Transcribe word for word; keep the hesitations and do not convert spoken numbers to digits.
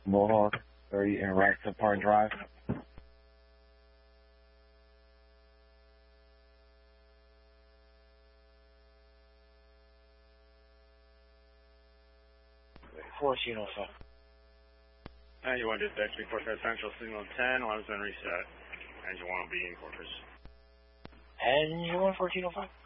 Mohawk, thirty and Rackson Park Drive. fourteen oh five. And you want dispatch report that central signal ten, alarm's been reset. And you want to be in quarters. And you want fourteen oh five?